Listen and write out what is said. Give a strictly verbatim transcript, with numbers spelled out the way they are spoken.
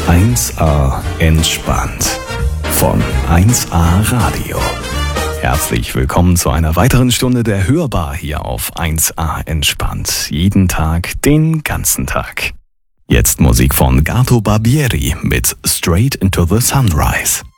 eins a entspannt von eins a Radio. Herzlich willkommen zu einer weiteren Stunde der Hörbar hier auf eins a entspannt. Jeden Tag, den ganzen Tag. Jetzt Musik von Gato Barbieri mit Straight into the Sunrise.